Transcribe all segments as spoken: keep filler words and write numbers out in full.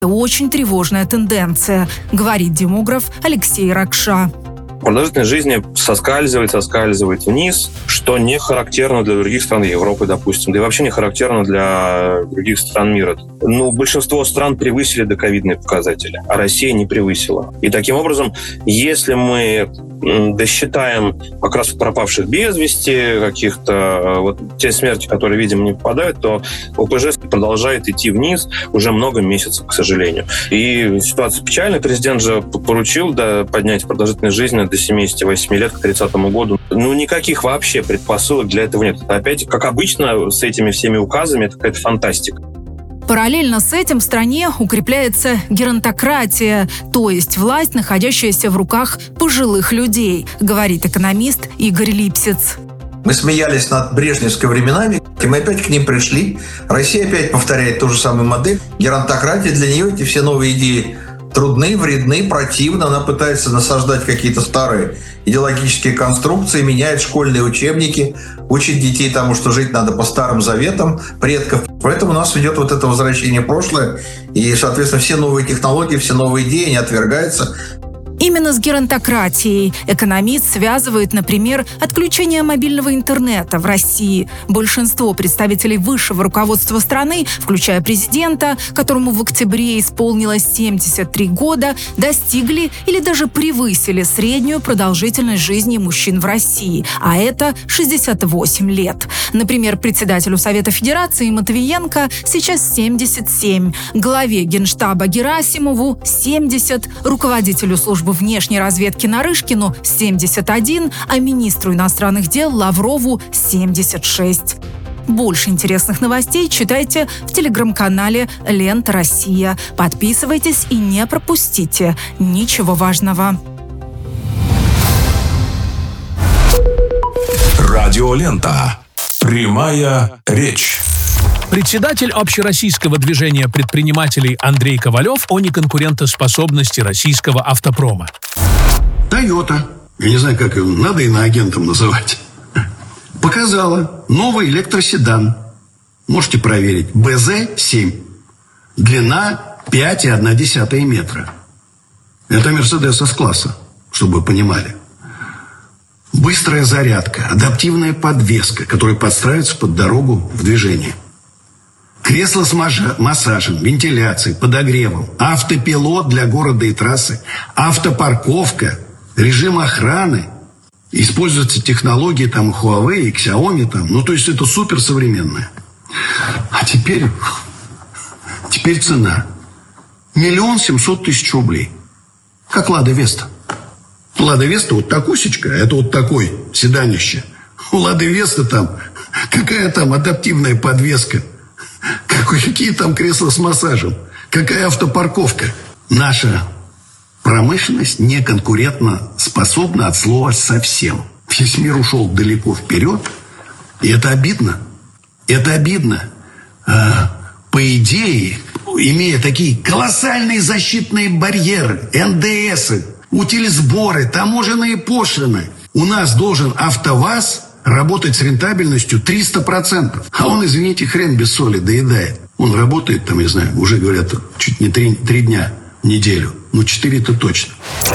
Очень тревожная тенденция, говорит демограф Алексей Ракша. Продолжительность жизни соскальзывает, соскальзывает вниз, что не характерно для других стран Европы, допустим, да и вообще не характерно для других стран мира. Ну, большинство стран превысили доковидные показатели, а Россия не превысила. И таким образом, если мы досчитаем как раз пропавших без вести, каких-то вот те смерти, которые, видимо, не попадают, то ОПЖ продолжает идти вниз уже много месяцев, к сожалению. И ситуация печальная. Президент же поручил да, поднять продолжительность жизни до семидесяти восьми лет к тридцатому году. Ну, никаких вообще предпосылок для этого нет. Это опять, как обычно, с этими всеми указами, это какая-то фантастика. Параллельно с этим в стране укрепляется геронтократия, то есть власть, находящаяся в руках пожилых людей, говорит экономист Игорь Липсиц. Мы смеялись над брежневскими временами, и мы опять к ним пришли. Россия опять повторяет ту же самую модель. Геронтократия, для нее эти все новые идеи трудны, вредны, противны. Она пытается насаждать какие-то старые идеологические конструкции, меняет школьные учебники, учит детей тому, что жить надо по старым заветам предков. Поэтому у нас идет вот это возвращение в прошлое. И, соответственно, все новые технологии, все новые идеи, они отвергаются. Именно с геронтократией экономист связывает, например, отключение мобильного интернета в России. Большинство представителей высшего руководства страны, включая президента, которому в октябре исполнилось семьдесят три года, достигли или даже превысили среднюю продолжительность жизни мужчин в России, а это шестьдесят восемь лет. Например, председателю Совета Федерации Матвиенко сейчас семьдесят семь, главе Генштаба Герасимову семьдесят, руководителю службы внешней разведки Нарышкину семьдесят один, а министру иностранных дел Лаврову семьдесят шесть. Больше интересных новостей читайте в телеграм-канале «Лента Россия». Подписывайтесь и не пропустите ничего важного. Радиолента. Прямая речь. Председатель общероссийского движения предпринимателей Андрей Ковалев о неконкурентоспособности российского автопрома. Toyota, я не знаю, как его надо иноагентом называть, показала новый электроседан. Можете проверить. бэ зэ семь. Длина пять и одна десятая метра. Это Мерседес С-класса, чтобы вы понимали. Быстрая зарядка, адаптивная подвеска, которая подстраивается под дорогу в движении. Кресло с массажем, вентиляцией, подогревом, автопилот для города и трассы, автопарковка, режим охраны. Используются технологии там и Huawei, и Xiaomi там. Ну, то есть это суперсовременное. А теперь, теперь цена. Миллион семьсот тысяч рублей. Как Лада Веста. Лада Веста вот такусечка, это вот такой седанище. У Лады Веста там, какая там адаптивная подвеска. Какие там кресла с массажем? Какая автопарковка? Наша промышленность не конкурентно способна от слова совсем. Весь мир ушел далеко вперед. И это обидно. Это обидно. А, по идее, имея такие колоссальные защитные барьеры, эн дэ эсы, утилизборы, таможенные пошлины, у нас должен АвтоВАЗ работать с рентабельностью триста процентов. А он, извините, хрен без соли доедает. Он работает, там, я знаю, уже говорят, чуть не три, три дня в неделю. Ну, четыре-то точно.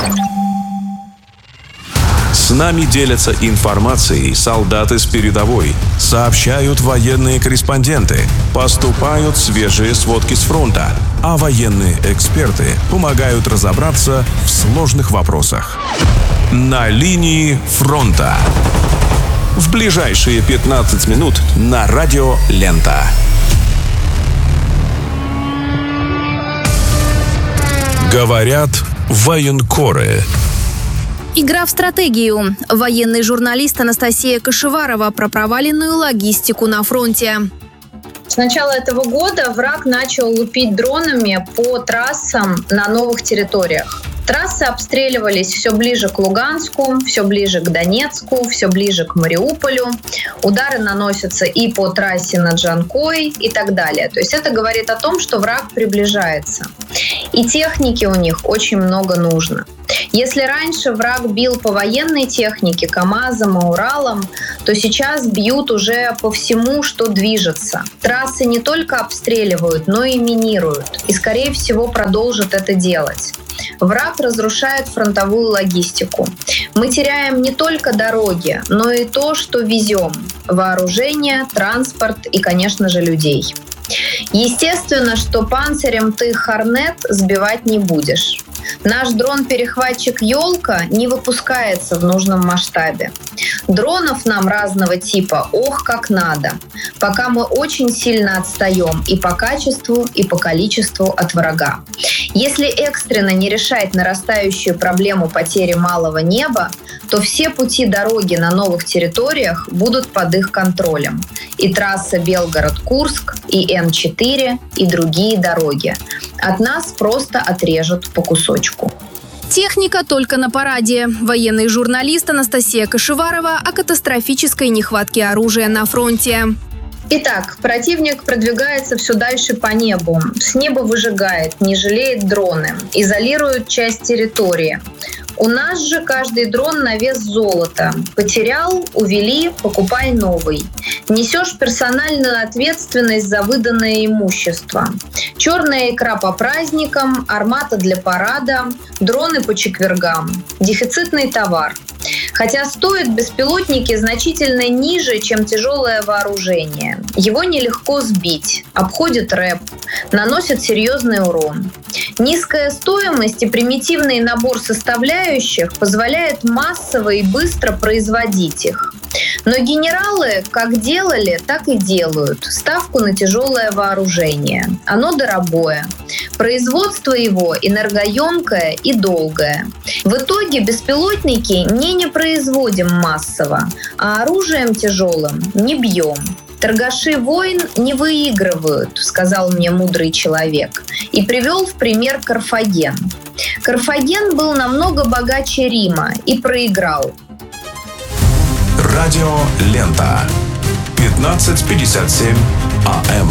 С нами делятся информацией солдаты с передовой, сообщают военные корреспонденты, поступают свежие сводки с фронта, а военные эксперты помогают разобраться в сложных вопросах. На линии фронта. В ближайшие пятнадцать минут на радио «Лента». Говорят военкоры. Игра в стратегию. Военный журналист Анастасия Кашеварова про проваленную логистику на фронте. С начала этого года враг начал лупить дронами по трассам на новых территориях. Трассы обстреливались все ближе к Луганску, все ближе к Донецку, все ближе к Мариуполю. Удары наносятся и по трассе над Джанкой и так далее. То есть это говорит о том, что враг приближается. И техники у них очень много нужно. Если раньше враг бил по военной технике, КАМАЗам и Уралам, то сейчас бьют уже по всему, что движется. Трассы не только обстреливают, но и минируют. И, скорее всего, продолжат это делать. Враг разрушает фронтовую логистику. Мы теряем не только дороги, но и то, что везем. Вооружение, транспорт и, конечно же, людей. Естественно, что панцирем ты Хорнет сбивать не будешь. Наш дрон-перехватчик «Ёлка» не выпускается в нужном масштабе. Дронов нам разного типа ох как надо, пока мы очень сильно отстаем и по качеству, и по количеству от врага. Если экстренно не решать нарастающую проблему потери малого неба, то все пути дороги на новых территориях будут под их контролем. И трасса Белгород-Курск, и Н четыре, и другие дороги. От нас просто отрежут по кусочку. Техника только на параде. Военный журналист Анастасия Кашеварова о катастрофической нехватке оружия на фронте. Итак, противник продвигается все дальше по небу. С неба выжигает, не жалеет дроны, изолирует часть территории. У нас же каждый дрон на вес золота. Потерял, увели, покупай новый. Несешь персональную ответственность за выданное имущество. Черная икра по праздникам, армата для парада, дроны по четвергам. Дефицитный товар. Хотя стоят беспилотники значительно ниже, чем тяжелое вооружение. Его нелегко сбить, обходит рэп, наносит серьезный урон. Низкая стоимость и примитивный набор составляющих позволяет массово и быстро производить их. Но генералы как делали, так и делают. Ставку на тяжелое вооружение. Оно дорогое. Производство его энергоемкое и долгое. В итоге беспилотники не не производим массово, а оружием тяжелым не бьем. «Торгаши войн не выигрывают», — сказал мне мудрый человек, и привел в пример Карфаген. Карфаген был намного богаче Рима и проиграл. Радио Лента. пятнадцать пятьдесят семь АМ.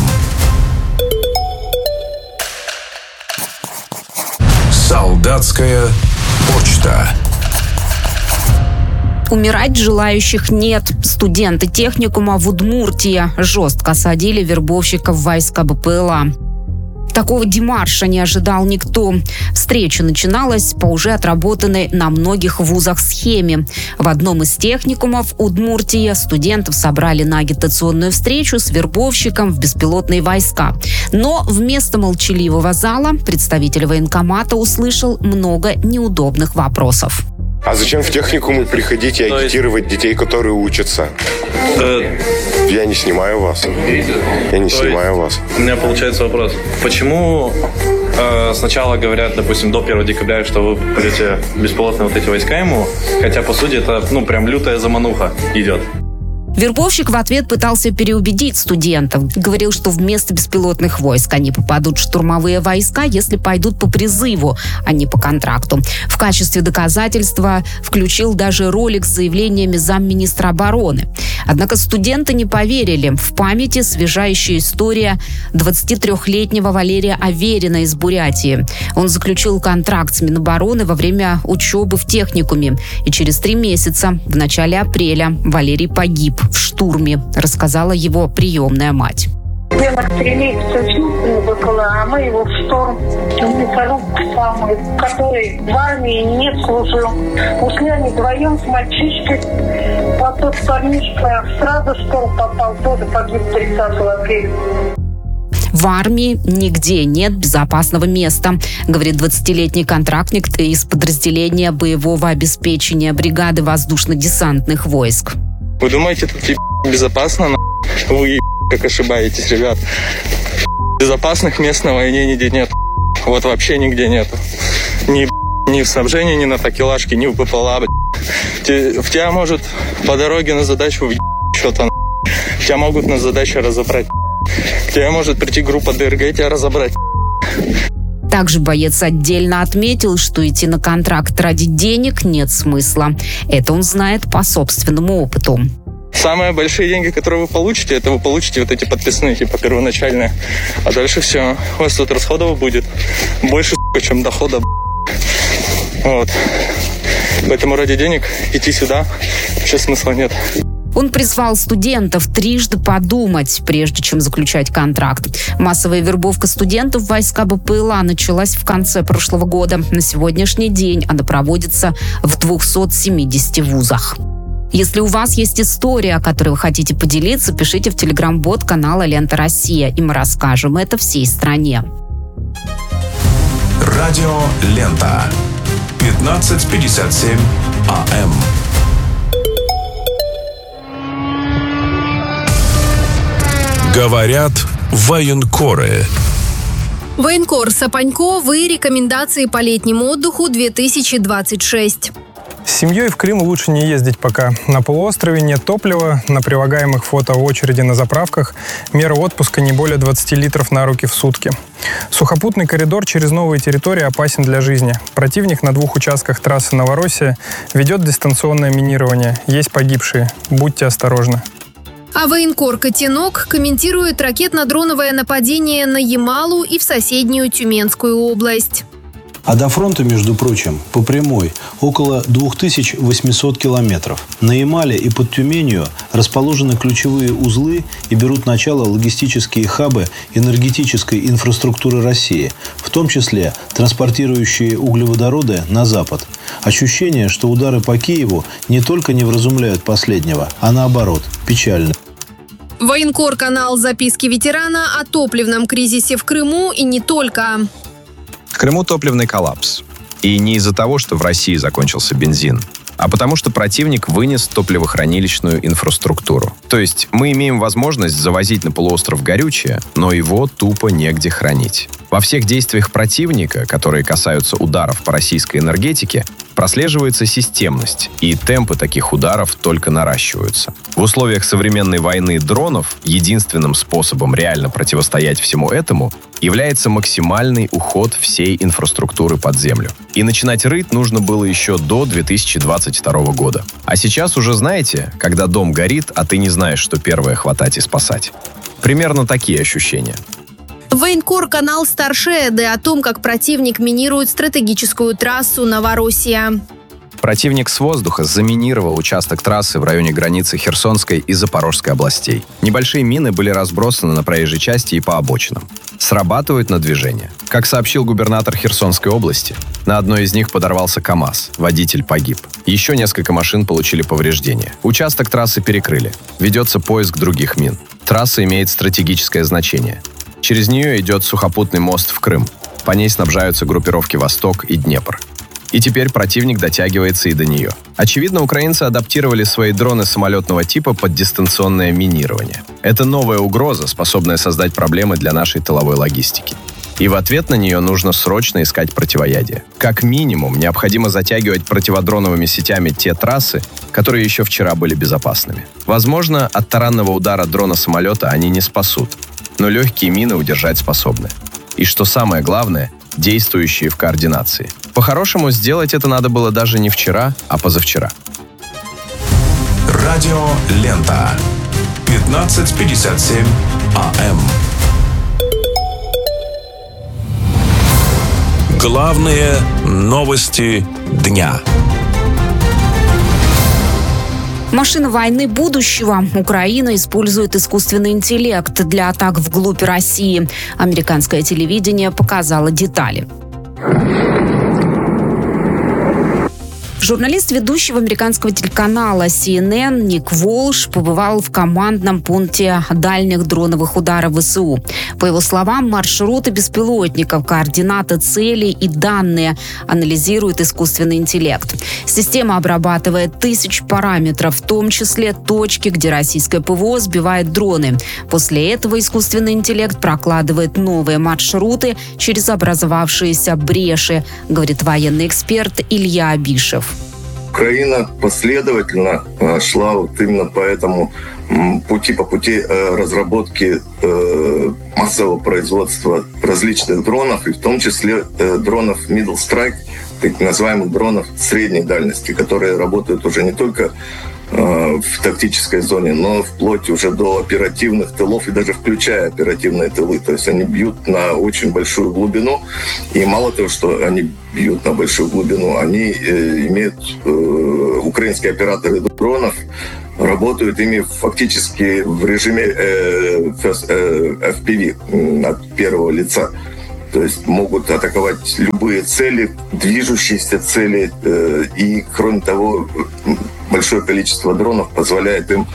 Солдатская почта. Умирать желающих нет. Студенты техникума в Удмуртии жестко осадили вербовщиков войска БПЛА. Такого демарша не ожидал никто. Встреча начиналась по уже отработанной на многих вузах схеме. В одном из техникумов Удмуртии студентов собрали на агитационную встречу с вербовщиком в беспилотные войска. Но вместо молчаливого зала представитель военкомата услышал много неудобных вопросов. А зачем в техникумы приходить и агитировать детей, которые учатся? Э... Я не снимаю вас. Я не снимаю вас. У меня получается вопрос. Почему э, сначала говорят, допустим, до первого декабря, что вы пойдете беспилотные вот эти войска ему, хотя, по сути, это, ну, прям лютая замануха идет. Вербовщик в ответ пытался переубедить студентов. Говорил, что вместо беспилотных войск они попадут в штурмовые войска, если пойдут по призыву, а не по контракту. В качестве доказательства включил даже ролик с заявлениями замминистра обороны. Однако студенты не поверили. В памяти свежайшая история двадцатитрёхлетнего Валерия Аверина из Бурятии. Он заключил контракт с Минобороны во время учебы в техникуме. И через три месяца, в начале апреля, Валерий погиб в штурме, рассказала его приемная мать. Белок стрелять в БПЛА, а мы его в штурм. Металлург самый, который в армии не служил. Ушли они вдвоем с мальчишкой. А тот парнишка сразу в штурм попал, тоже погиб тридцатого апреля. В армии нигде нет безопасного места, говорит двадцатилетний контрактник из подразделения боевого обеспечения бригады воздушно-десантных войск. Вы думаете, тут безопасно? Вы как ошибаетесь, ребят. Безопасных мест на войне нигде нет. Вот вообще нигде нет. Ни, ни в снабжении, ни на такелажке, ни в БПЛА. В тебя может по дороге на задачу что-то. Тебя могут на задачу разобрать. К тебе может прийти группа ДРГ и тебя разобрать. Также боец отдельно отметил, что идти на контракт ради денег нет смысла. Это он знает по собственному опыту. Самые большие деньги, которые вы получите, это вы получите вот эти подписные, типа первоначальные. А дальше все. У вас тут расходов будет больше чем дохода. Вот. Поэтому ради денег идти сюда вообще смысла нет. Он призвал студентов трижды подумать, прежде чем заключать контракт. Массовая вербовка студентов в войска БПЛА началась в конце прошлого года. На сегодняшний день она проводится в двухстах семидесяти вузах. Если у вас есть история, о которой вы хотите поделиться, пишите в телеграм-бот канала «Лента Россия», и мы расскажем это всей стране. Радио «Лента». пятнадцать пятьдесят семь АМ. Говорят военкоры. Военкор Сапанько и рекомендации по летнему отдыху две тысячи двадцать шесть. С семьей в Крым лучше не ездить пока. На полуострове нет топлива, на прилагаемых фото очереди на заправках. Мера отпуска не более двадцати литров на руки в сутки. Сухопутный коридор через новые территории опасен для жизни. Противник на двух участках трассы Новороссия ведет дистанционное минирование. Есть погибшие. Будьте осторожны. А военкор Котенок комментирует ракетно-дроновое нападение на Ямалу и в соседнюю Тюменскую область. А до фронта, между прочим, по прямой около две тысячи восемьсот километров. На Ямале и под Тюменью расположены ключевые узлы и берут начало логистические хабы энергетической инфраструктуры России, в том числе транспортирующие углеводороды на запад. Ощущение, что удары по Киеву не только не вразумляют последнего, а наоборот, печально. Военкор канал «Записки ветерана» о топливном кризисе в Крыму и не только. В Крыму топливный коллапс. И не из-за того, что в России закончился бензин, а потому что противник вынес топливохранилищную инфраструктуру. То есть мы имеем возможность завозить на полуостров горючее, но его тупо негде хранить. Во всех действиях противника, которые касаются ударов по российской энергетике, прослеживается системность, и темпы таких ударов только наращиваются. В условиях современной войны дронов единственным способом реально противостоять всему этому является максимальный уход всей инфраструктуры под землю. И начинать рыть нужно было еще до две тысячи двадцать второго года. А сейчас уже знаете, когда дом горит, а ты не знаешь, что первое хватать и спасать. Примерно такие ощущения. Военкор канал Старшеды о том, как противник минирует стратегическую трассу Новороссия. Противник с воздуха заминировал участок трассы в районе границы Херсонской и Запорожской областей. Небольшие мины были разбросаны на проезжей части и по обочинам. Срабатывают на движение. Как сообщил губернатор Херсонской области, на одной из них подорвался КАМАЗ. Водитель погиб. Еще несколько машин получили повреждения. Участок трассы перекрыли. Ведется поиск других мин. Трасса имеет стратегическое значение. Через нее идет сухопутный мост в Крым. По ней снабжаются группировки «Восток» и «Днепр». И теперь противник дотягивается и до нее. Очевидно, украинцы адаптировали свои дроны самолетного типа под дистанционное минирование. Это новая угроза, способная создать проблемы для нашей тыловой логистики. И в ответ на нее нужно срочно искать противоядие. Как минимум, необходимо затягивать противодроновыми сетями те трассы, которые еще вчера были безопасными. Возможно, от таранного удара дрона-самолета они не спасут, но легкие мины удержать способны. И что самое главное, действующие в координации. По-хорошему, сделать это надо было даже не вчера, а позавчера. Радио «Лента». пятнадцать пятьдесят семь АМ. Главные новости дня. Машина войны будущего. Украина использует искусственный интеллект для атак вглубь России. Американское телевидение показало детали. Журналист ведущего американского телеканала си эн эн Ник Волш побывал в командном пункте дальних дроновых ударов ВСУ. По его словам, маршруты беспилотников, координаты целей и данные анализирует искусственный интеллект. Система обрабатывает тысячи параметров, в том числе точки, где российское ПВО сбивает дроны. После этого искусственный интеллект прокладывает новые маршруты через образовавшиеся бреши, говорит военный эксперт Илья Абишев. Украина последовательно шла вот именно по этому пути, по пути разработки массового производства различных дронов, и в том числе дронов Middle Strike, так называемых дронов средней дальности, которые работают уже не только в тактической зоне, но вплоть уже до оперативных тылов и даже включая оперативные тылы. То есть они бьют на очень большую глубину. И мало того, что они бьют на большую глубину, они э, имеют э, украинские операторы дронов, работают ими фактически в режиме э, эф пи ви от первого лица. То есть могут атаковать любые цели, движущиеся цели. Э, и, кроме того, большое количество дронов позволяет им,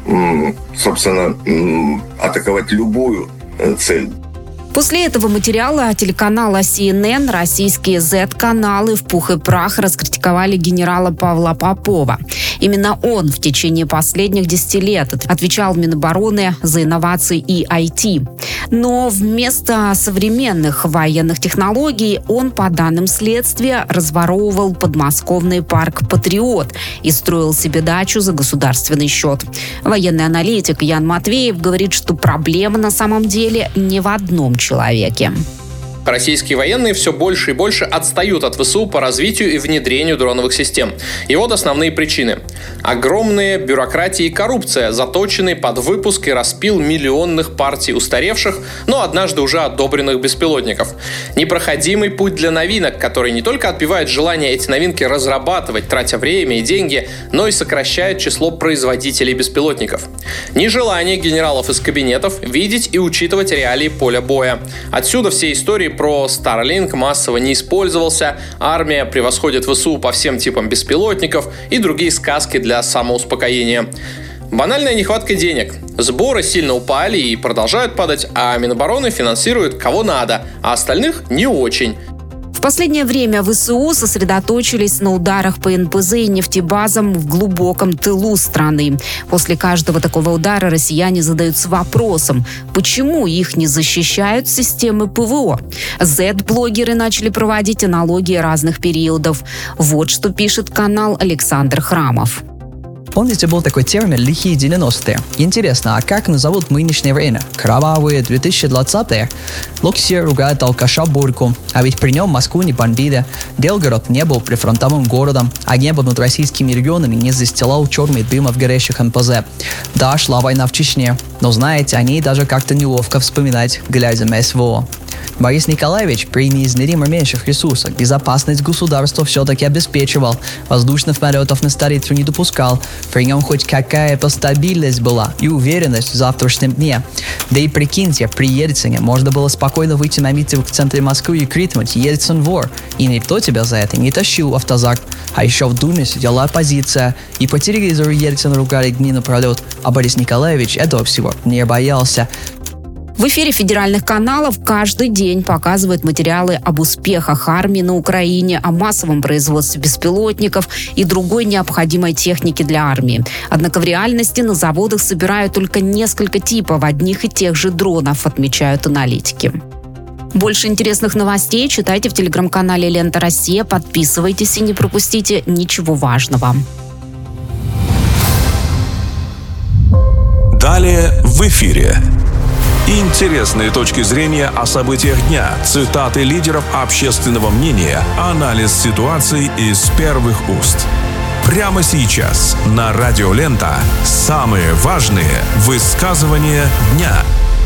собственно, атаковать любую цель. После этого материала телеканала си эн эн российские зет-каналы в пух и прах раскритиковали генерала Павла Попова. Именно он в течение последних десяти лет отвечал в Минобороны за инновации и ай ти. Но вместо современных военных технологий он, по данным следствия, разворовывал подмосковный парк «Патриот» и строил себе дачу за государственный счет. Военный аналитик Ян Матвеев говорит, что проблема на самом деле не в одном человеке. человеке. Российские военные все больше и больше отстают от вэ эс у по развитию и внедрению дроновых систем. И вот основные причины. Огромная бюрократия и коррупция, заточенные под выпуск и распил миллионных партий устаревших, но однажды уже одобренных беспилотников. Непроходимый путь для новинок, который не только отбивает желание эти новинки разрабатывать, тратя время и деньги, но и сокращает число производителей беспилотников. Нежелание генералов из кабинетов видеть и учитывать реалии поля боя. Отсюда все истории про Starlink массово не использовался, армия превосходит вэ эс у по всем типам беспилотников и другие сказки для самоуспокоения. Банальная нехватка денег. Сборы сильно упали и продолжают падать, а Минобороны финансирует кого надо, а остальных не очень. В последнее время вэ эс у сосредоточились на ударах по эн пэ зэ и нефтебазам в глубоком тылу страны. После каждого такого удара россияне задаются вопросом, почему их не защищают системы пэ вэ о. Зет-блогеры начали проводить аналогии разных периодов. Вот что пишет канал Александр Храмов. Помните, был такой термин «лихие девяностые». Интересно, а как назовут нынешнее время? Кровавые две тысячи двадцатые? Локси ругает алкаша Бурку, а ведь при нем Москву не бомбили. Белгород не был прифронтовым городом, а небо над российскими регионами не застилал черный дым от горящих эн пэ зэ. Да, шла война в Чечне, но знаете, о ней даже как-то неловко вспоминать, глядя на эс вэ о. Борис Николаевич при неизмеримо меньших ресурсах безопасность государства все-таки обеспечивал, воздушных полетов на столицу не допускал, при нем хоть какая-то стабильность была и уверенность в завтрашнем дне. Да и прикиньте, при Ельцине можно было спокойно выйти на митинг в центре Москвы и крикнуть «Ельцин вор!» И никто тебя за это не тащил автозак. А еще в Думе сидела оппозиция, и по телевизору Ельцина ругали дни напролет, а Борис Николаевич этого всего не боялся. В эфире федеральных каналов каждый день показывают материалы об успехах армии на Украине, о массовом производстве беспилотников и другой необходимой техники для армии. Однако в реальности на заводах собирают только несколько типов одних и тех же дронов, отмечают аналитики. Больше интересных новостей читайте в телеграм-канале «Лента Россия», подписывайтесь и не пропустите ничего важного. Далее в эфире. Интересные точки зрения о событиях дня, цитаты лидеров общественного мнения, анализ ситуации из первых уст. Прямо сейчас на Радио Лента самые важные высказывания дня.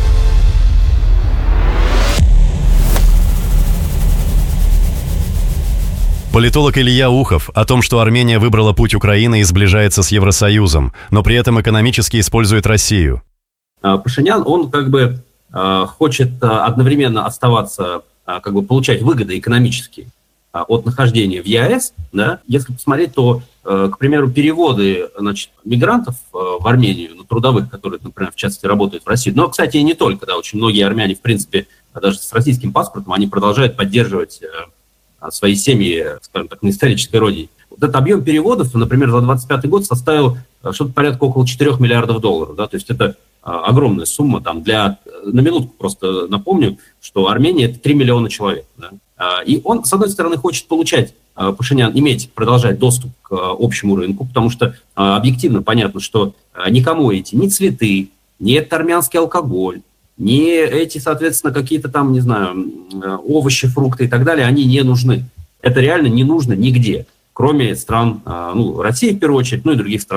Политолог Илья Ухов о том, что Армения выбрала путь Украины и сближается с Евросоюзом, но при этом экономически использует Россию. Пашинян, он как бы э, хочет э, одновременно оставаться, э, как бы получать выгоды экономические э, от нахождения в е а эс. Да? Если посмотреть, то, э, к примеру, переводы, значит, мигрантов э, в Армению, ну, трудовых, которые, например, в частности работают в России, но, кстати, и не только, да, очень многие армяне, в принципе, даже с российским паспортом, они продолжают поддерживать э, свои семьи, скажем так, на исторической родине. Вот этот объем переводов, например, за двадцать пятый год составил э, что-то порядка около четырёх миллиардов долларов, да, то есть это огромная сумма. Там для, на минутку просто напомню, что Армения – это три миллиона человек. Да? И он, с одной стороны, хочет получать, Пашинян, иметь, продолжать доступ к общему рынку, потому что объективно понятно, что никому эти ни цветы, ни этот армянский алкоголь, ни эти, соответственно, какие-то там, не знаю, овощи, фрукты и так далее, они не нужны. Это реально не нужно нигде, кроме стран, ну, России в первую очередь, ну и других стран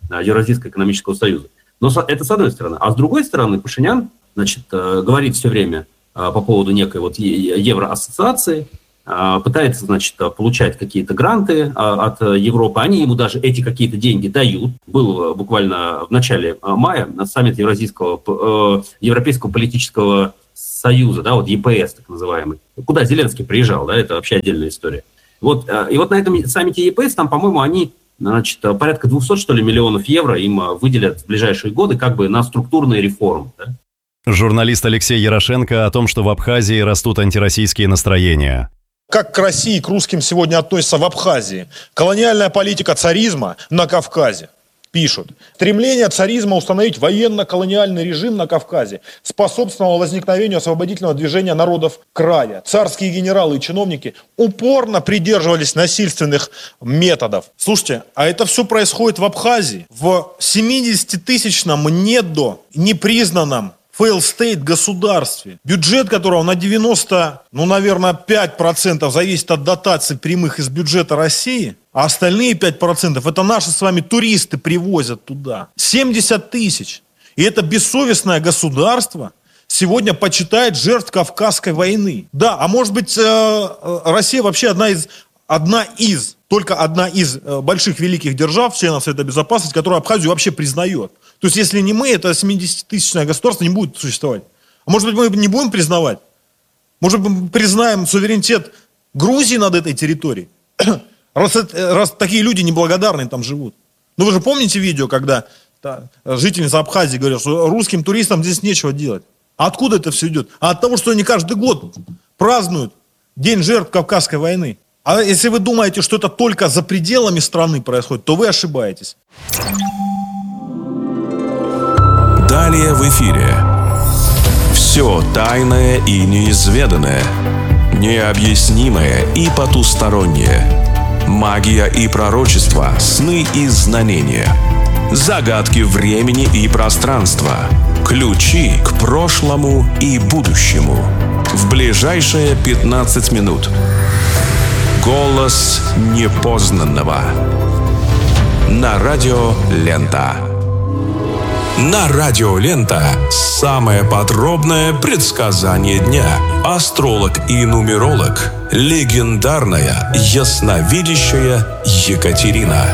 Евразийского экономического союза. Но это с одной стороны. А с другой стороны, Пашинян, значит, говорит все время по поводу некой вот евроассоциации, пытается, значит, получать какие-то гранты от Европы. Они ему даже эти какие-то деньги дают. Был буквально в начале мая на саммит Евразийского, Европейского политического союза, да, вот ЕПС так называемый, куда Зеленский приезжал, да, это вообще отдельная история. Вот, и вот на этом саммите ЕПС, там, по-моему, они, значит, порядка двести, что ли, миллионов евро им выделят в ближайшие годы как бы на структурные реформы, да. Журналист Алексей Ярошенко о том, что в Абхазии растут антироссийские настроения. Как к России, к русским сегодня относятся в Абхазии? Колониальная политика царизма на Кавказе. Пишут. Стремление царизма установить военно-колониальный режим на Кавказе способствовало возникновению освободительного движения народов края. Царские генералы и чиновники упорно придерживались насильственных методов. Слушайте, а это все происходит в Абхазии. В семидесятитысячном недо, непризнанном fail state государстве, бюджет которого на девяносто, ну, наверное, пять процентов зависит от дотаций прямых из бюджета России, а остальные пять процентов это наши с вами туристы привозят туда. семьдесят тысяч. И это бессовестное государство сегодня почитает жертв Кавказской войны. Да, а может быть, Россия вообще одна из, одна из, только одна из больших великих держав, членов Совета Безопасности, которая Абхазию вообще признает. То есть, если не мы, это семидесятитысячное государство не будет существовать. А может быть, мы не будем признавать? Может быть, мы признаем суверенитет Грузии над этой территорией? Раз, раз такие люди неблагодарные там живут. Ну, вы же помните видео, когда та, жительница Абхазии говорила, что русским туристам здесь нечего делать. А откуда это все идет? А от того, что они каждый год празднуют День жертв Кавказской войны. А если вы думаете, что это только за пределами страны происходит, то вы ошибаетесь. Далее в эфире. Все тайное и неизведанное, необъяснимое и потустороннее. Магия и пророчество, сны и знамения. Загадки времени и пространства. Ключи к прошлому и будущему. В ближайшие пятнадцать минут. Голос непознанного. На радио Лента. На радио Лента самое подробное предсказание дня. Астролог и нумеролог, легендарная ясновидящая Екатерина.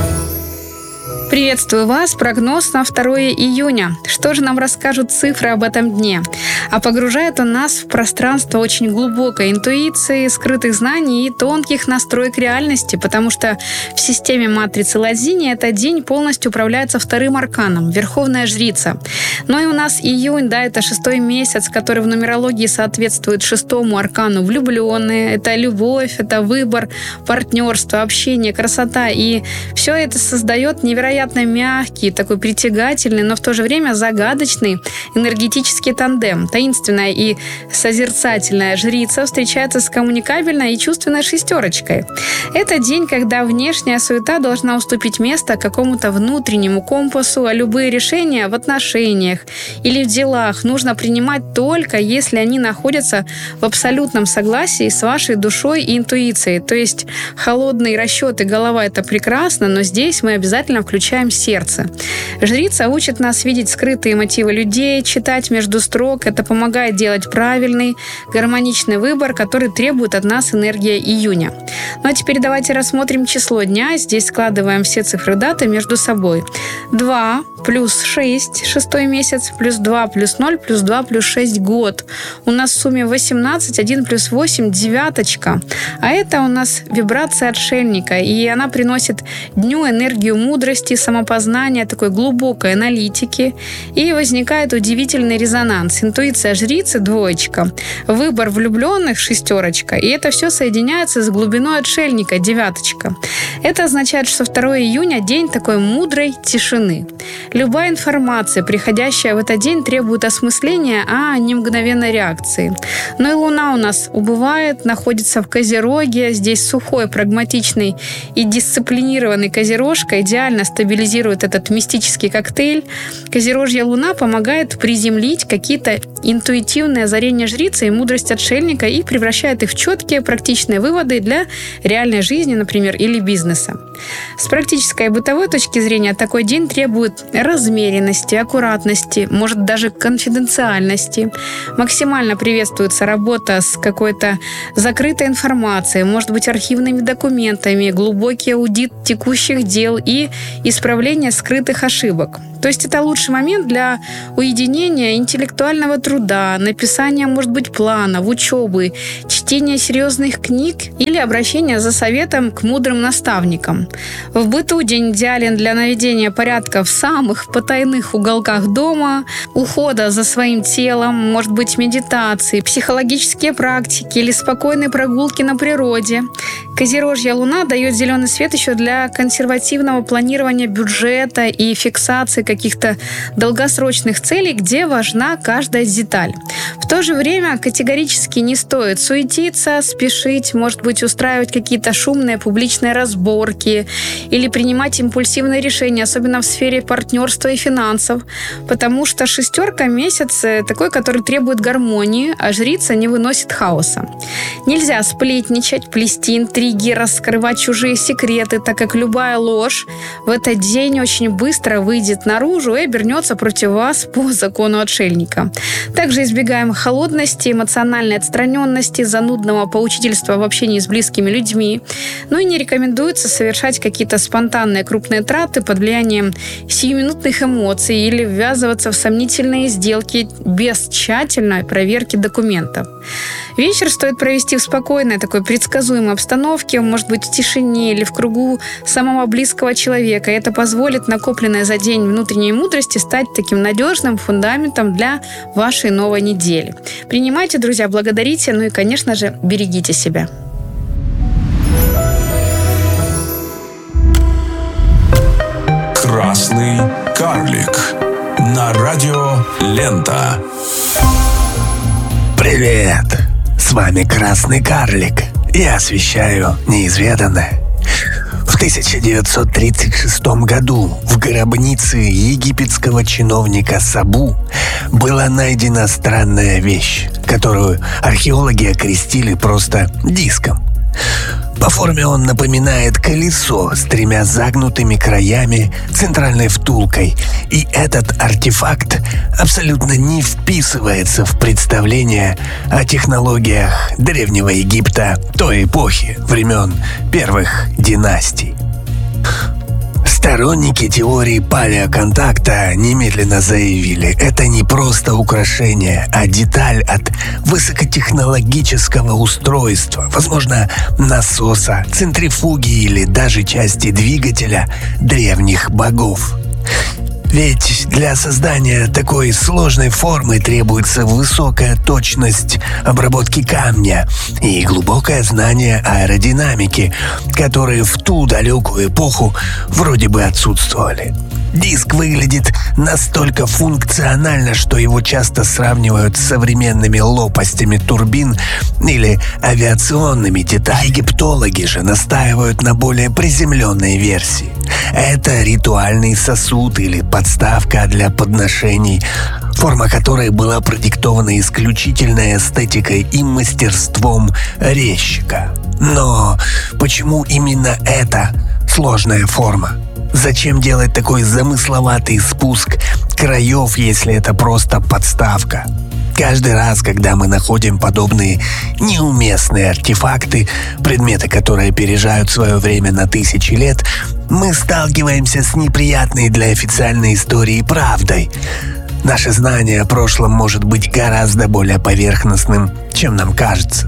Приветствую вас. Прогноз на второе июня. Что же нам расскажут цифры об этом дне? А погружает он нас в пространство очень глубокой интуиции, скрытых знаний и тонких настроек реальности, потому что в системе матрицы Лазини этот день полностью управляется вторым арканом – Верховная Жрица. Ну и у нас июнь, да, это шестой месяц, который в нумерологии соответствует шестому аркану влюбленные. Это любовь, это выбор, партнерство, общение, красота. И все это создает невероятно мягкий, такой притягательный, но в то же время загадочный энергетический тандем. Таинственная и созерцательная жрица встречается с коммуникабельной и чувственной шестерочкой. Это день, когда внешняя суета должна уступить место какому-то внутреннему компасу, а любые решения в отношениях или в делах нужно принимать только если они находятся в абсолютном согласии с вашей душой и интуицией. То есть холодные расчеты, голова — это прекрасно, но здесь мы обязательно включаем сердце. Жрица учит нас видеть скрытые мотивы людей, читать между строк. Это помогает делать правильный, гармоничный выбор, который требует от нас энергия июня. Ну а теперь давайте рассмотрим число дня. Здесь складываем все цифры даты между собой. два плюс шесть, шестой месяц, плюс два плюс ноль, плюс два плюс шесть, год. У нас в сумме восемнадцать, один плюс восемь, девяточка. А это у нас вибрация отшельника, и она приносит дню энергию мудрости, самопознания, такой глубокой аналитики, и возникает удивительный резонанс. Интуиция жрицы — двоечка, выбор влюбленных — шестерочка, и это все соединяется с глубиной отшельника — девяточка. Это означает, что второе июня — день такой мудрой тишины. Любая информация, приходящая в этот день, требует осмысления, а не мгновенной реакции. Но и Луна у нас убывает, находится в Козероге. Здесь сухой, прагматичный и дисциплинированный Козерожка идеально стабилизирует этот мистический коктейль. Козерожья Луна помогает приземлить какие-то интуитивное озарение жрицы и мудрость отшельника и превращает их в четкие практичные выводы для реальной жизни, например, или бизнеса. С практической и бытовой точки зрения такой день требует размеренности, аккуратности, может даже конфиденциальности. Максимально приветствуется работа с какой-то закрытой информацией, может быть, архивными документами, глубокий аудит текущих дел и исправление скрытых ошибок. То есть это лучший момент для уединения интеллектуального труда, написания, может быть, планов, учебы, чтения серьезных книг или обращения за советом к мудрым наставникам. В быту день идеален для наведения порядка в самых потайных уголках дома, ухода за своим телом, может быть, медитации, психологические практики или спокойной прогулки на природе. Козерожья луна дает зеленый свет еще для консервативного планирования бюджета и фиксации каких-то долгосрочных целей, где важна каждая деталь. В то же время категорически не стоит суетиться, спешить, может быть, устраивать какие-то шумные публичные разборки или принимать импульсивные решения, особенно в сфере партнерства и финансов, потому что шестерка месяц такой, который требует гармонии, а жрица не выносит хаоса. Нельзя сплетничать, плести интриги, раскрывать чужие секреты, так как любая ложь в этот день очень быстро выйдет наружу и обернется против вас по закону отшельника. Также избегаем холодности, эмоциональной отстраненности, занудного поучительства в общении с близкими людьми. Ну и не рекомендуется совершать какие-то спонтанные крупные траты под влиянием сиюминутных эмоций или ввязываться в сомнительные сделки без тщательной проверки документов. Вечер стоит провести в спокойной, такой предсказуемой обстановке, может быть, в тишине или в кругу самого близкого человека. И это позволит накопленной за день внутренней мудрости стать таким надежным фундаментом для вашей новой недели. Принимайте, друзья, благодарите, ну и, конечно же, берегите себя. Красный карлик на радио Лента. Привет! С вами Красный карлик. Я освещаю неизведанное. В тысяча девятьсот тридцать шестом году в гробнице египетского чиновника Сабу была найдена странная вещь, которую археологи окрестили просто диском. По форме он напоминает колесо с тремя загнутыми краями, центральной втулкой, и этот артефакт абсолютно не вписывается в представление о технологиях Древнего Египта той эпохи, времен первых династий. Сторонники теории палеоконтакта немедленно заявили, это не просто украшение, а деталь от высокотехнологического устройства, возможно, насоса, центрифуги или даже части двигателя древних богов. Ведь для создания такой сложной формы требуется высокая точность обработки камня и глубокое знание аэродинамики, которые в ту далекую эпоху вроде бы отсутствовали. Диск выглядит настолько функционально, что его часто сравнивают с современными лопастями турбин или авиационными деталями. Египтологи же настаивают на более приземленной версии. Это ритуальный сосуд или подставка для подношений, форма которой была продиктована исключительной эстетикой и мастерством резчика. Но почему именно эта сложная форма? Зачем делать такой замысловатый спуск краев, если это просто подставка? Каждый раз, когда мы находим подобные неуместные артефакты, предметы, которые опережают свое время на тысячи лет, мы сталкиваемся с неприятной для официальной истории правдой. Наше знание о прошлом может быть гораздо более поверхностным, чем нам кажется.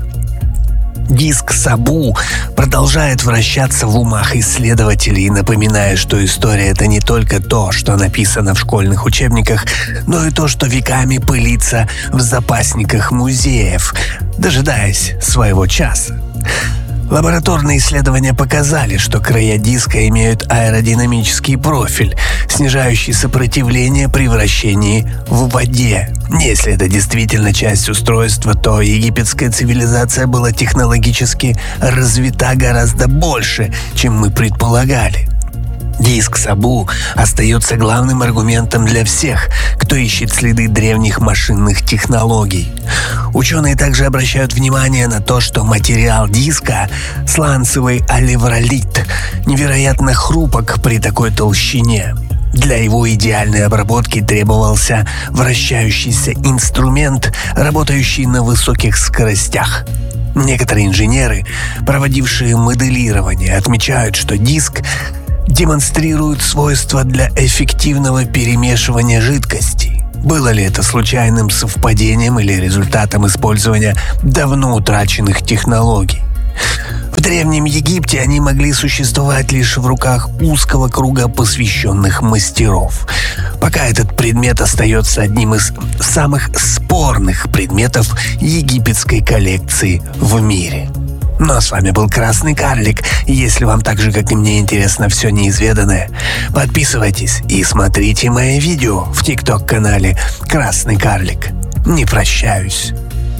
Диск Сабу продолжает вращаться в умах исследователей, напоминая, что история — это не только то, что написано в школьных учебниках, но и то, что веками пылится в запасниках музеев, дожидаясь своего часа. Лабораторные исследования показали, что края диска имеют аэродинамический профиль, снижающий сопротивление при вращении в воде. Если это действительно часть устройства, то египетская цивилизация была технологически развита гораздо больше, чем мы предполагали. Диск Сабу остается главным аргументом для всех, кто ищет следы древних машинных технологий. Ученые также обращают внимание на то, что материал диска, сланцевый оливролит, невероятно хрупок при такой толщине. Для его идеальной обработки требовался вращающийся инструмент, работающий на высоких скоростях. Некоторые инженеры, проводившие моделирование, отмечают, что диск демонстрирует свойства для эффективного перемешивания жидкостей. Было ли это случайным совпадением или результатом использования давно утраченных технологий? В Древнем Египте они могли существовать лишь в руках узкого круга посвященных мастеров. Пока этот предмет остается одним из самых спорных предметов египетской коллекции в мире. Ну а с вами был Красный Карлик. Если вам так же, как и мне, интересно все неизведанное, подписывайтесь и смотрите мои видео в ТикТок-канале Красный Карлик. Не прощаюсь.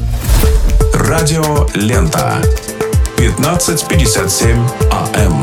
Радио Лента. пятнадцать пятьдесят семь АМ.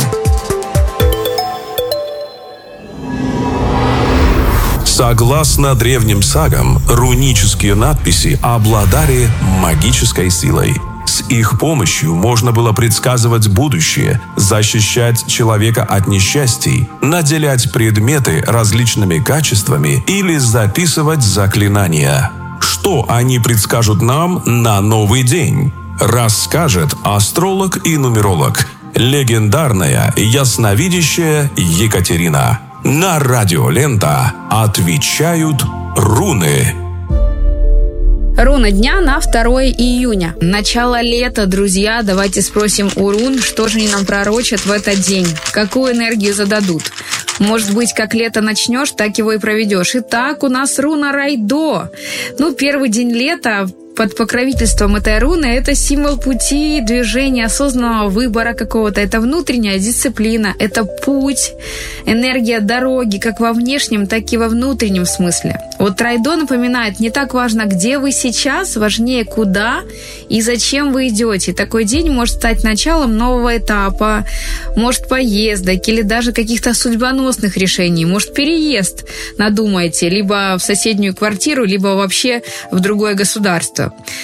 Согласно древним сагам, рунические надписи обладали магической силой. С их помощью можно было предсказывать будущее, защищать человека от несчастий, наделять предметы различными качествами или записывать заклинания. Что они предскажут нам на новый день? Расскажет астролог и нумеролог, легендарная ясновидящая Екатерина. На радио Лента отвечают руны. Руна дня на второе июня. Начало лета, друзья. Давайте спросим у рун, что же они нам пророчат в этот день. Какую энергию зададут. Может быть, как лето начнешь, так его и проведешь. Итак, у нас руна Райдо. Ну, первый день лета под покровительством этой руны это символ пути, движения, осознанного выбора какого-то. Это внутренняя дисциплина, это путь, энергия дороги, как во внешнем, так и во внутреннем смысле. Вот Райдо напоминает, не так важно, где вы сейчас, важнее, куда и зачем вы идете. Такой день может стать началом нового этапа, может, поездок или даже каких-то судьбоносных решений, может, переезд надумаете, либо в соседнюю квартиру, либо вообще в другое государство.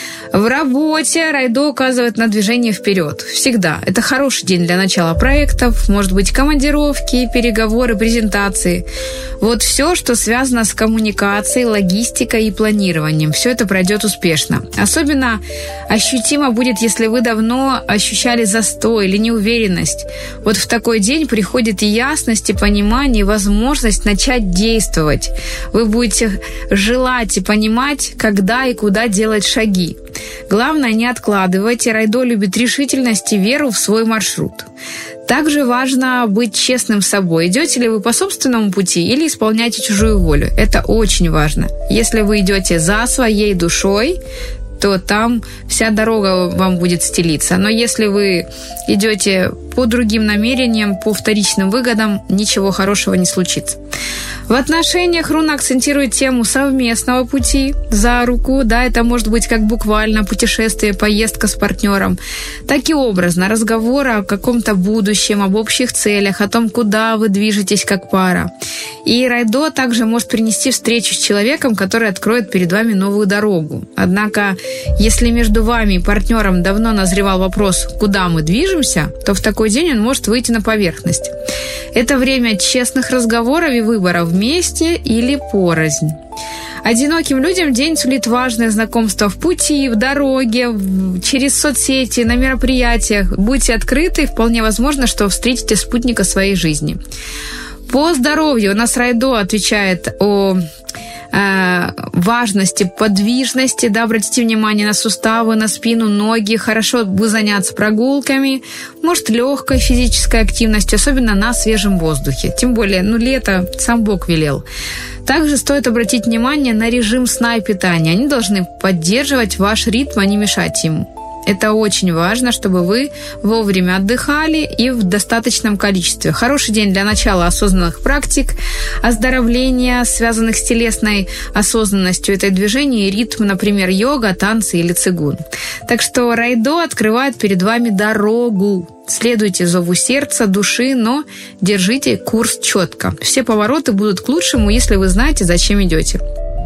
В работе Райдо указывает на движение вперед. Всегда. Это хороший день для начала проектов, может быть, командировки, переговоры, презентации. Вот все, что связано с коммуникацией, логистикой и планированием. Все это пройдет успешно. Особенно ощутимо будет, если вы давно ощущали застой или неуверенность. Вот в такой день приходит и ясность, и понимание, и возможность начать действовать. Вы будете желать и понимать, когда и куда делать шаги. Главное, не откладывайте. Райдо любит решительность и веру в свой маршрут. Также важно быть честным с собой. Идете ли вы по собственному пути или исполняете чужую волю? Это очень важно. Если вы идете за своей душой, то там вся дорога вам будет стелиться. Но если вы идете по другим намерениям, по вторичным выгодам, ничего хорошего не случится. В отношениях руна акцентирует тему совместного пути за руку. Да, это может быть как буквально путешествие, поездка с партнером, так и образно разговор о каком-то будущем, об общих целях, о том, куда вы движетесь как пара. И Райдо также может принести встречу с человеком, который откроет перед вами новую дорогу. Однако, если между вами и партнером давно назревал вопрос, куда мы движемся, то в такой день он может выйти на поверхность. Это время честных разговоров и выборов вместе или порознь. Одиноким людям день сулит важное знакомство в пути, в дороге, в... через соцсети, на мероприятиях. Будьте открыты, вполне возможно, что встретите спутника своей жизни. По здоровью у нас Райдо отвечает о э, важности подвижности, да, обратите внимание на суставы, на спину, ноги. Хорошо бы заняться прогулками, может, легкой физической активностью, особенно на свежем воздухе. Тем более, ну, лето, сам Бог велел. Также стоит обратить внимание на режим сна и питания. Они должны поддерживать ваш ритм, а не мешать ему. Это очень важно, чтобы вы вовремя отдыхали и в достаточном количестве. Хороший день для начала осознанных практик, оздоровления, связанных с телесной осознанностью. Это движение и ритм, например, йога, танцы или цигун. Так что Райдо открывает перед вами дорогу. Следуйте зову сердца, души, но держите курс четко. Все повороты будут к лучшему, если вы знаете, зачем идете.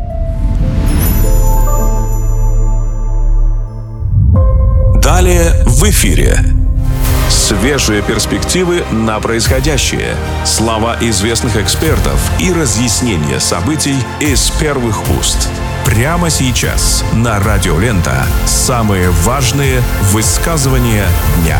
Далее в эфире. Свежие перспективы на происходящее, слова известных экспертов и разъяснения событий из первых уст. Прямо сейчас на Радио Лента самые важные высказывания дня.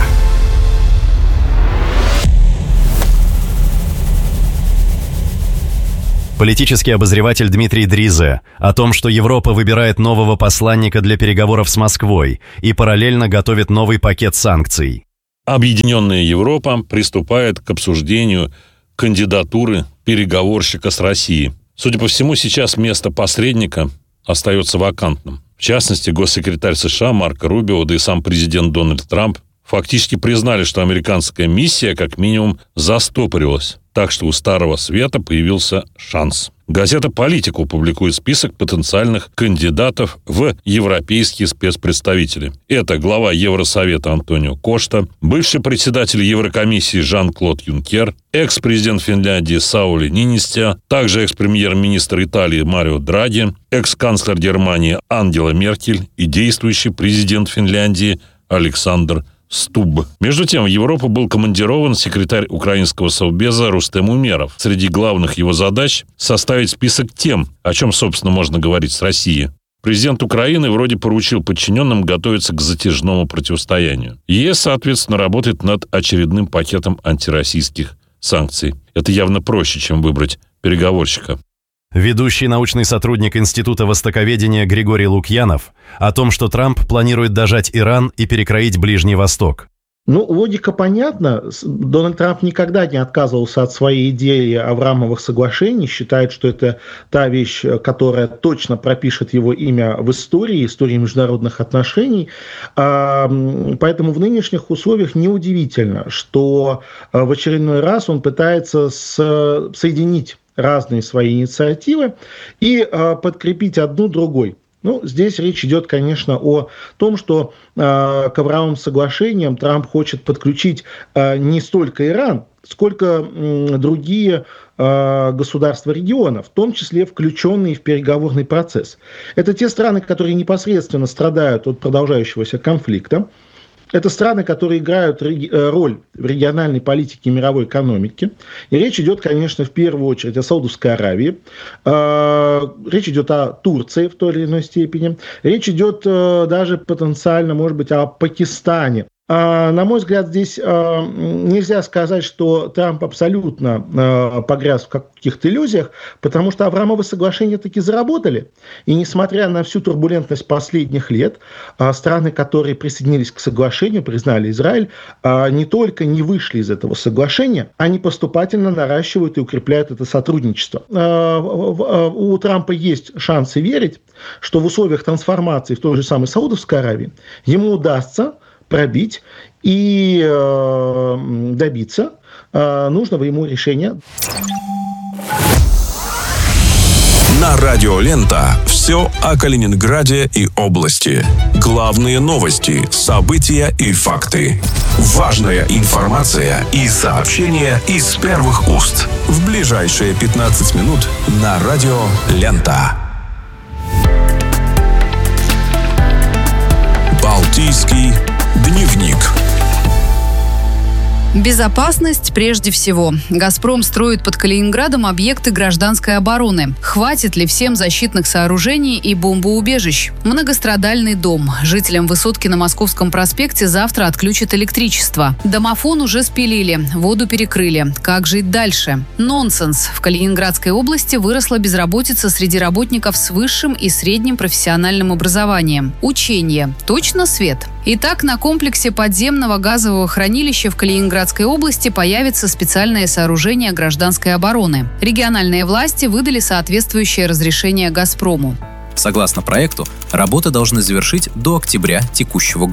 Политический обозреватель Дмитрий Дризе о том, что Европа выбирает нового посланника для переговоров с Москвой и параллельно готовит новый пакет санкций. Объединенная Европа приступает к обсуждению кандидатуры переговорщика с Россией. Судя по всему, сейчас место посредника остается вакантным. В частности, госсекретарь США Марко Рубио, да и сам президент Дональд Трамп фактически признали, что американская миссия как минимум застопорилась. Так что у Старого Света появился шанс. Газета «Политику» публикует список потенциальных кандидатов в европейские спецпредставители. Это глава Евросовета Антонио Кошта, бывший председатель Еврокомиссии Жан-Клод Юнкер, экс-президент Финляндии Саули Нинистё, также экс-премьер-министр Италии Марио Драги, экс-канцлер Германии Ангела Меркель и действующий президент Финляндии Александр Стуб. Между тем, в Европу был командирован секретарь украинского совбеза Рустем Умеров. Среди главных его задач – составить список тем, о чем, собственно, можно говорить с Россией. Президент Украины вроде поручил подчиненным готовиться к затяжному противостоянию. ЕС, соответственно, работает над очередным пакетом антироссийских санкций. Это явно проще, чем выбрать переговорщика. Ведущий научный сотрудник Института востоковедения Григорий Лукьянов о том, что Трамп планирует дожать Иран и перекроить Ближний Восток. Ну, логика понятна. Дональд Трамп никогда не отказывался от своей идеи Авраамовых соглашений, считает, что это та вещь, которая точно пропишет его имя в истории, истории международных отношений. Поэтому в нынешних условиях неудивительно, что в очередной раз он пытается соединить разные свои инициативы и э, подкрепить одну другой. Ну, здесь речь идет, конечно, о том, что э, к Авраамовым соглашениям Трамп хочет подключить э, не столько Иран, сколько э, другие э, государства региона, в том числе включенные в переговорный процесс. Это те страны, которые непосредственно страдают от продолжающегося конфликта. Это страны, которые играют роль в региональной политике и мировой экономике. И речь идет, конечно, в первую очередь о Саудовской Аравии. Речь идет о Турции в той или иной степени. Речь идет даже потенциально, может быть, о Пакистане. На мой взгляд, здесь нельзя сказать, что Трамп абсолютно погряз в каких-то иллюзиях, потому что Авраамовы соглашения таки заработали. И несмотря на всю турбулентность последних лет, страны, которые присоединились к соглашению, признали Израиль, не только не вышли из этого соглашения, они поступательно наращивают и укрепляют это сотрудничество. У Трампа есть шансы верить, что в условиях трансформации в той же самой Саудовской Аравии ему удастся пробить и э, добиться э, нужного ему решения. На Радио Лента все о Калининграде и области. Главные новости, события и факты. Важная информация и сообщения из первых уст. В ближайшие пятнадцать минут на Радио Лента. Балтийский дневник. Безопасность прежде всего. «Газпром» строит под Калининградом объекты гражданской обороны. Хватит ли всем защитных сооружений и бомбоубежищ? Многострадальный дом. Жителям высотки на Московском проспекте завтра отключат электричество. Домофон уже спилили, воду перекрыли. Как жить дальше? Нонсенс. В Калининградской области выросла безработица среди работников с высшим и средним профессиональным образованием. Учение. Точно свет? Итак, на комплексе подземного газового хранилища в Калининградской области появится специальное сооружение гражданской обороны. Региональные власти выдали соответствующее разрешение «Газпрому». Согласно проекту, работы должны завершить до октября текущего года.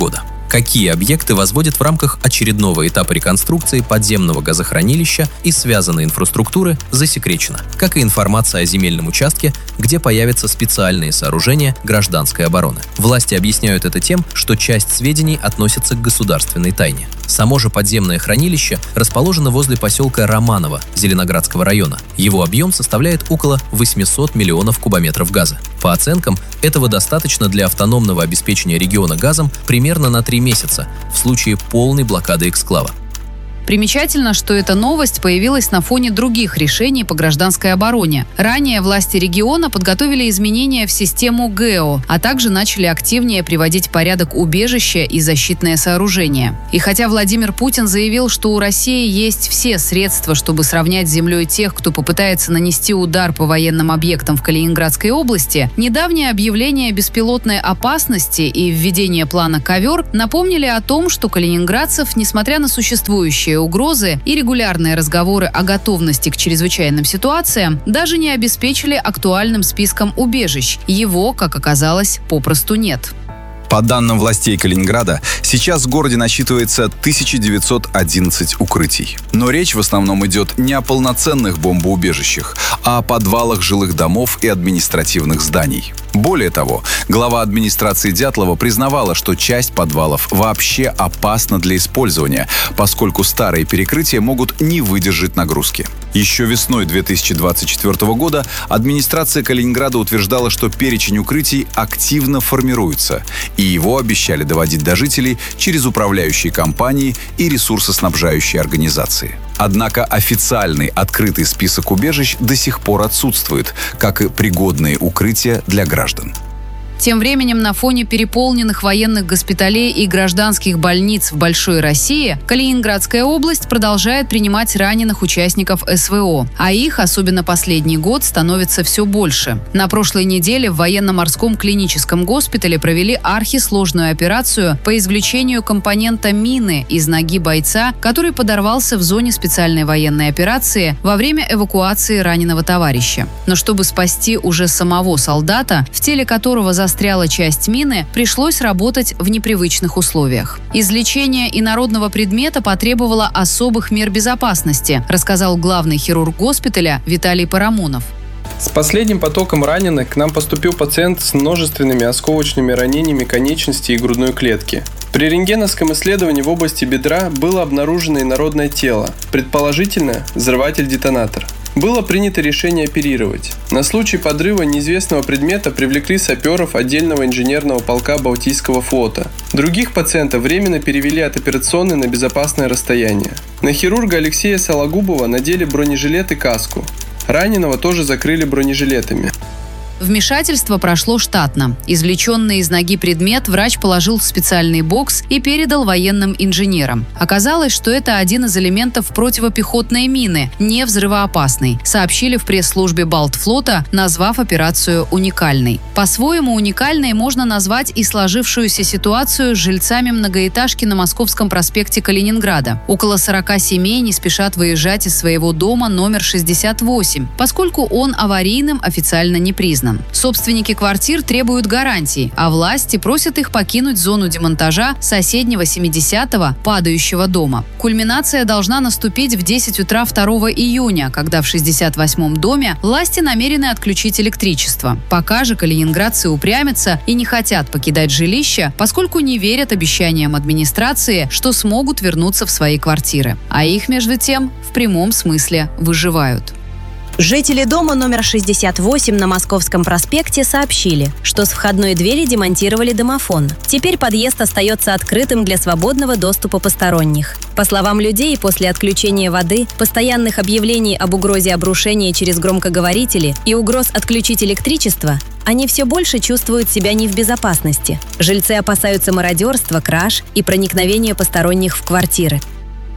Какие объекты возводят в рамках очередного этапа реконструкции подземного газохранилища и связанной инфраструктуры, засекречено, как и информация о земельном участке, где появятся специальные сооружения гражданской обороны. Власти объясняют это тем, что часть сведений относится к государственной тайне. Само же подземное хранилище расположено возле поселка Романово Зеленоградского района. Его объем составляет около восемьсот миллионов кубометров газа. По оценкам, этого достаточно для автономного обеспечения региона газом примерно на три месяца в случае полной блокады эксклава. Примечательно, что эта новость появилась на фоне других решений по гражданской обороне. Ранее власти региона подготовили изменения в систему ГЭО, а также начали активнее приводить в порядок убежища и защитные сооружения. И хотя Владимир Путин заявил, что у России есть все средства, чтобы сравнять с землей тех, кто попытается нанести удар по военным объектам в Калининградской области, недавнее объявление беспилотной опасности и введение плана «Ковер» напомнили о том, что калининградцев, несмотря на существующие угрозы и регулярные разговоры о готовности к чрезвычайным ситуациям, даже не обеспечили актуальным списком убежищ. Его, как оказалось, попросту нет. По данным властей Калининграда, сейчас в городе насчитывается тысяча девятьсот одиннадцать укрытий. Но речь в основном идет не о полноценных бомбоубежищах, а о подвалах жилых домов и административных зданий. Более того, глава администрации Дятлова признавала, что часть подвалов вообще опасна для использования, поскольку старые перекрытия могут не выдержать нагрузки. Еще весной две тысячи двадцать четвёртого года администрация Калининграда утверждала, что перечень укрытий активно формируется, и его обещали доводить до жителей через управляющие компании и ресурсоснабжающие организации. Однако официальный открытый список убежищ до сих пор отсутствует, как и пригодные укрытия для граждан. Тем временем на фоне переполненных военных госпиталей и гражданских больниц в Большой России Калининградская область продолжает принимать раненых участников СВО, а их, особенно последний год, становится все больше. На прошлой неделе в военно-морском клиническом госпитале провели архисложную операцию по извлечению компонента мины из ноги бойца, который подорвался в зоне специальной военной операции во время эвакуации раненого товарища. Но чтобы спасти уже самого солдата, в теле которого за застряла часть мины, пришлось работать в непривычных условиях. Извлечение инородного предмета потребовало особых мер безопасности, рассказал главный хирург госпиталя Виталий Парамонов. С последним потоком раненых к нам поступил пациент с множественными осколочными ранениями конечности и грудной клетки. При рентгеновском исследовании в области бедра было обнаружено инородное тело, предположительно взрыватель-детонатор. Было принято решение оперировать. На случай подрыва неизвестного предмета привлекли саперов отдельного инженерного полка Балтийского флота. Других пациентов временно перевели от операционной на безопасное расстояние. На хирурга Алексея Сологубова надели бронежилет и каску. Раненого тоже закрыли бронежилетами. Вмешательство прошло штатно. Извлеченный из ноги предмет врач положил в специальный бокс и передал военным инженерам. Оказалось, что это один из элементов противопехотной мины, не взрывоопасный, сообщили в пресс-службе Балтфлота, назвав операцию уникальной. По-своему уникальной можно назвать и сложившуюся ситуацию с жильцами многоэтажки на Московском проспекте Калининграда. Около сорока семей не спешат выезжать из своего дома номер шестьдесят восемь, поскольку он аварийным официально не признан. Собственники квартир требуют гарантий, а власти просят их покинуть зону демонтажа соседнего семидесятого падающего дома. Кульминация должна наступить в десять утра второго июня, когда в шестьдесят восьмом доме власти намерены отключить электричество. Пока же калининградцы упрямятся и не хотят покидать жилище, поскольку не верят обещаниям администрации, что смогут вернуться в свои квартиры. А их, между тем, в прямом смысле выживают. Жители дома номер шестьдесят восемь на Московском проспекте сообщили, что с входной двери демонтировали домофон. Теперь подъезд остается открытым для свободного доступа посторонних. По словам людей, после отключения воды, постоянных объявлений об угрозе обрушения через громкоговорители и угроз отключить электричество, они все больше чувствуют себя не в безопасности. Жильцы опасаются мародерства, краж и проникновения посторонних в квартиры.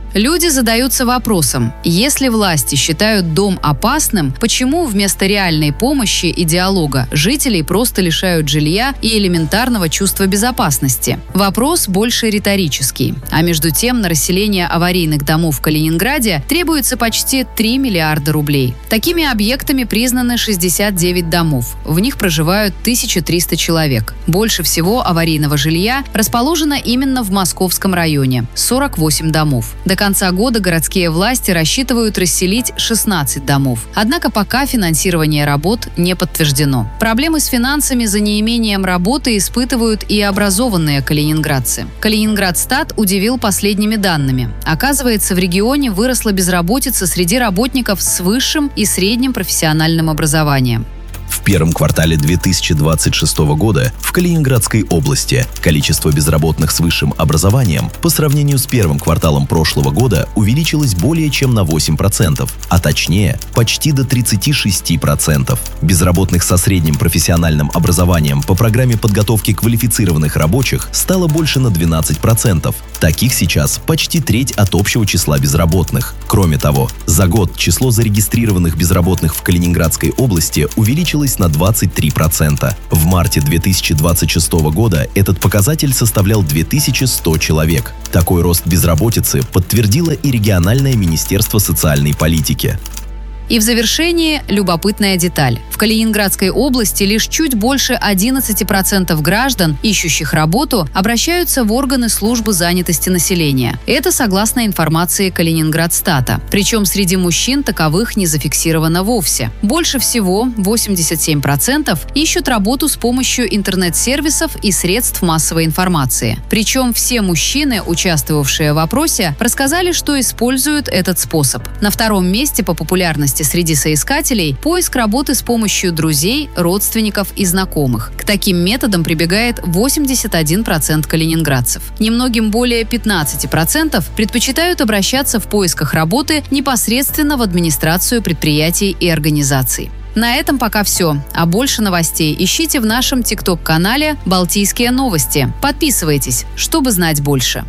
Люди задаются вопросом, если власти считают дом опасным, почему вместо реальной помощи и диалога жителей просто лишают жилья и элементарного чувства безопасности? Вопрос больше риторический. А между тем на расселение аварийных домов в Калининграде требуется почти три миллиарда рублей. Такими объектами признаны шестьдесят девять домов. В них проживают тысяча триста человек. Больше всего аварийного жилья расположено именно в Московском районе – сорок восемь домов. До конца года городские власти рассчитывают расселить шестнадцать домов. Однако пока финансирование работ не подтверждено. Проблемы с финансами за неимением работы испытывают и образованные калининградцы. Калининградстат удивил последними данными. Оказывается, в регионе выросла безработица среди работников с высшим и средним профессиональным образованием. В первом квартале две тысячи двадцать шестого года в Калининградской области количество безработных с высшим образованием по сравнению с первым кварталом прошлого года увеличилось более чем на восемь процентов, а точнее почти до тридцати шести процентов. Безработных со средним профессиональным образованием по программе подготовки квалифицированных рабочих стало больше на двенадцать процентов. Таких сейчас почти треть от общего числа безработных. Кроме того, за год число зарегистрированных безработных в Калининградской области увеличилось на двадцать три процента. В марте две тысячи двадцать шестого года этот показатель составлял две тысячи сто человек. Такой рост безработицы подтвердило и региональное министерство социальной политики. И в завершении любопытная деталь. В Калининградской области лишь чуть больше одиннадцати процентов граждан, ищущих работу, обращаются в органы службы занятости населения. Это согласно информации Калининградстата. Причем среди мужчин таковых не зафиксировано вовсе. Больше всего, восемьдесят семь процентов, ищут работу с помощью интернет-сервисов и средств массовой информации. Причем все мужчины, участвовавшие в опросе, рассказали, что используют этот способ. На втором месте по популярности среди соискателей поиск работы с помощью друзей, родственников и знакомых. К таким методам прибегает восемьдесят один процент калининградцев. Немногим более пятнадцати процентов предпочитают обращаться в поисках работы непосредственно в администрацию предприятий и организаций. На этом пока все. А больше новостей ищите в нашем тикток-канале «Балтийские новости». Подписывайтесь, чтобы знать больше.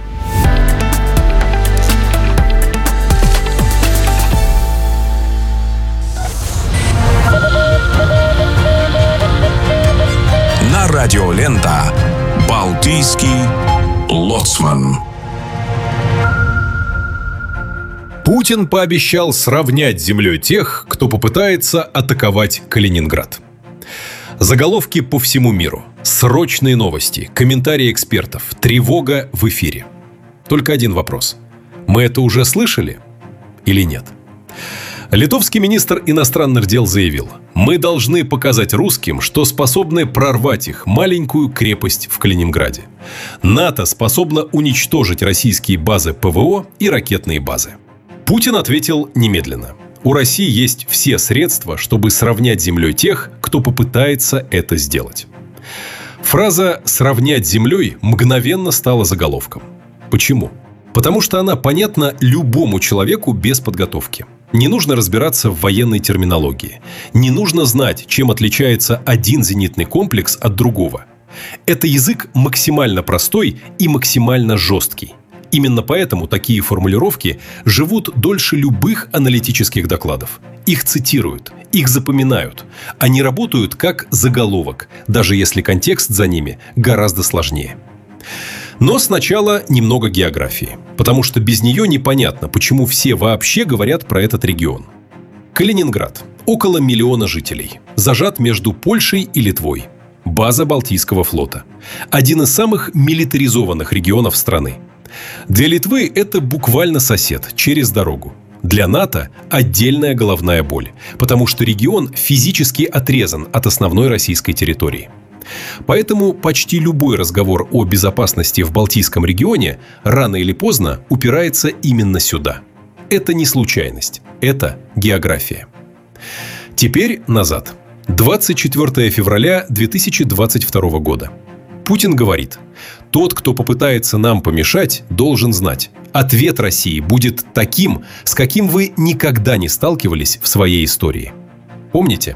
Радиолента «Балтийский лоцман». Путин пообещал сравнять с землей тех, кто попытается атаковать Калининград. Заголовки по всему миру, срочные новости, комментарии экспертов, тревога в эфире. Только один вопрос. Мы это уже слышали или нет? Литовский министр иностранных дел заявил: «Мы должны показать русским, что способны прорвать их маленькую крепость в Калининграде. НАТО способно уничтожить российские базы ПВО и ракетные базы». Путин ответил немедленно: «У России есть все средства, чтобы сравнять с землей тех, кто попытается это сделать». Фраза «сравнять с землей» мгновенно стала заголовком. Почему? Потому что она понятна любому человеку без подготовки. Не нужно разбираться в военной терминологии. Не нужно знать, чем отличается один зенитный комплекс от другого. Это язык максимально простой и максимально жесткий. Именно поэтому такие формулировки живут дольше любых аналитических докладов. Их цитируют, их запоминают. Они работают как заголовок, даже если контекст за ними гораздо сложнее. Но сначала немного географии, потому что без нее непонятно, почему все вообще говорят про этот регион. Калининград. Около миллиона жителей. Зажат между Польшей и Литвой. База Балтийского флота. Один из самых милитаризованных регионов страны. Для Литвы это буквально сосед, через дорогу. Для НАТО отдельная головная боль, потому что регион физически отрезан от основной российской территории. Поэтому почти любой разговор о безопасности в Балтийском регионе рано или поздно упирается именно сюда. Это не случайность, это география. Теперь назад. двадцать четвёртого февраля две тысячи двадцать второго года. Путин говорит: «Тот, кто попытается нам помешать, должен знать, ответ России будет таким, с каким вы никогда не сталкивались в своей истории». Помните?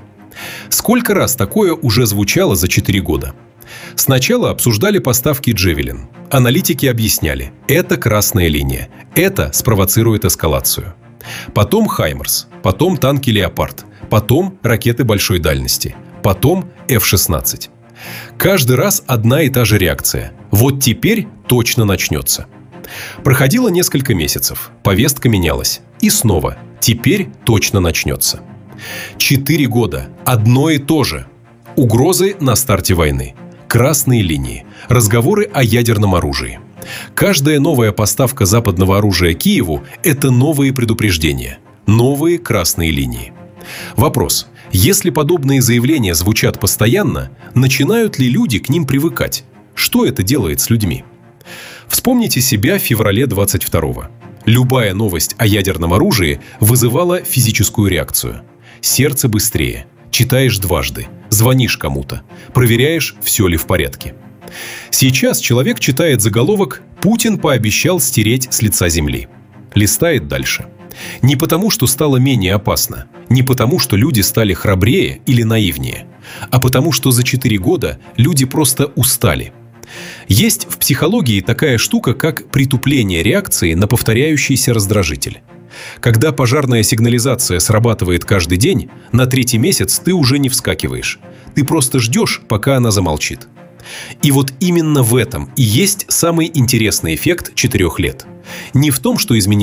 Сколько раз такое уже звучало за четыре года? Сначала обсуждали поставки «Джевелин», Аналитики объясняли, это красная линия, это спровоцирует эскалацию. Потом «Хаймерс», потом танки «Леопард», потом ракеты большой дальности, потом эф шестнадцать. Каждый раз одна и та же реакция. Вот теперь точно начнется. Проходило несколько месяцев, повестка менялась. И снова, теперь точно начнется. Четыре года, одно и то же. Угрозы на старте войны. Красные линии. Разговоры о ядерном оружии. Каждая новая поставка западного оружия Киеву – это новые предупреждения. Новые красные линии. Вопрос. Если подобные заявления звучат постоянно, начинают ли люди к ним привыкать? Что это делает с людьми? Вспомните себя в феврале двадцать второго. Любая новость о ядерном оружии вызывала физическую реакцию. Сердце быстрее. Читаешь дважды. Звонишь кому-то. Проверяешь, все ли в порядке. Сейчас человек читает заголовок «Путин пообещал стереть с лица земли». Листает дальше. Не потому, что стало менее опасно. Не потому, что люди стали храбрее или наивнее. А потому, что за четыре года люди просто устали. Есть в психологии такая штука, как притупление реакции на повторяющийся раздражитель. Когда пожарная сигнализация срабатывает каждый день, на третий месяц ты уже не вскакиваешь. Ты просто ждешь, пока она замолчит. И вот именно в этом и есть самый интересный эффект четырех лет. Не в том, что изменилось